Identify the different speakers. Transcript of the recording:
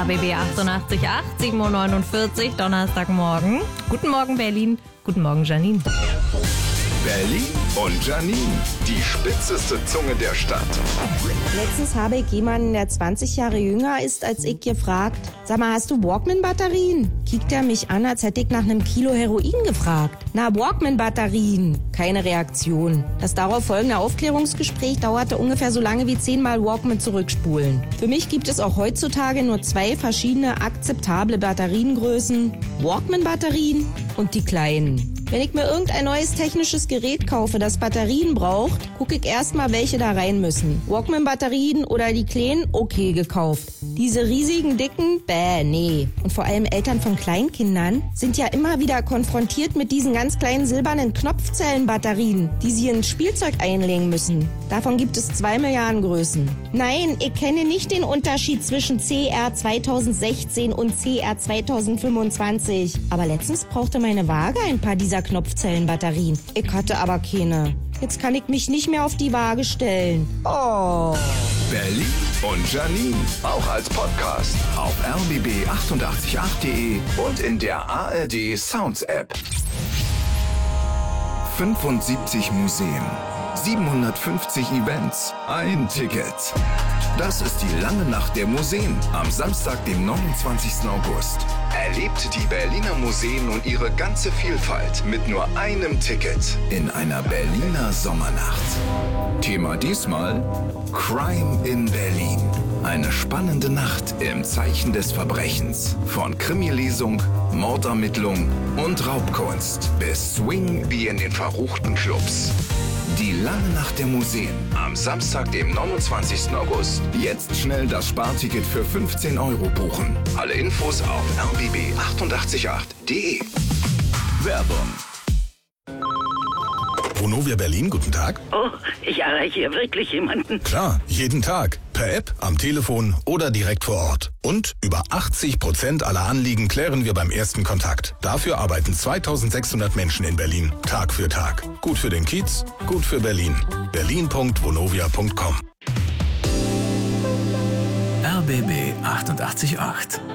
Speaker 1: RBB 88.8, 7.49 Uhr, Donnerstagmorgen. Guten Morgen, Berlin. Guten Morgen, Janine.
Speaker 2: Berlin und Janine, die spitzeste Zunge der Stadt.
Speaker 3: Letztens habe ich jemanden, der 20 Jahre jünger ist als ich, gefragt: Sag mal, hast du Walkman-Batterien? Kiekt er mich an, als hätte ich nach einem Kilo Heroin gefragt. Na, Walkman-Batterien. Keine Reaktion. Das darauf folgende Aufklärungsgespräch dauerte ungefähr so lange wie 10-mal Walkman zurückspulen. Für mich gibt es auch heutzutage nur 2 verschiedene akzeptable Batteriengrößen: Walkman-Batterien und die kleinen. Wenn ich mir irgendein neues technisches Gerät kaufe, das Batterien braucht, gucke ich erstmal, welche da rein müssen. Walkman-Batterien oder die kleinen? Okay, gekauft. Diese riesigen, dicken? Bäh, nee. Und vor allem Eltern von Kleinkindern sind ja immer wieder konfrontiert mit diesen ganz kleinen silbernen Knopfzellenbatterien, die sie ins Spielzeug einlegen müssen. Davon gibt es 2 Milliarden Größen. Nein, ich kenne nicht den Unterschied zwischen CR 2016 und CR 2025. Aber letztens brauchte meine Waage ein paar dieser Knopfzellenbatterien. Ich hatte aber keine. Jetzt kann ich mich nicht mehr auf die Waage stellen. Oh.
Speaker 2: Berlin und Janine, auch als Podcast auf rbb888.de und in der ARD Sounds App. 75 Museen, 750 Events, ein Ticket. Das ist die lange Nacht der Museen am Samstag, dem 29. August. Erlebt die Berliner Museen und ihre ganze Vielfalt mit nur einem Ticket in einer Berliner Sommernacht. Thema diesmal: Crime in Berlin. Eine spannende Nacht im Zeichen des Verbrechens. Von Krimi-Lesung, Mordermittlung und Raubkunst bis Swing wie in den verruchten Clubs. Die lange Nacht der Museen am Samstag, dem 29. August. Jetzt schnell das Sparticket für 15 € buchen. Alle Infos auf rbb888.de. Werbung.
Speaker 4: Vonovia Berlin, guten Tag.
Speaker 5: Oh, ich erreiche hier wirklich jemanden.
Speaker 4: Klar, jeden Tag. Per App, am Telefon oder direkt vor Ort. Und über 80% aller Anliegen klären wir beim ersten Kontakt. Dafür arbeiten 2600 Menschen in Berlin, Tag für Tag. Gut für den Kiez, gut für Berlin. berlin.vonovia.com.
Speaker 6: RBB 88.8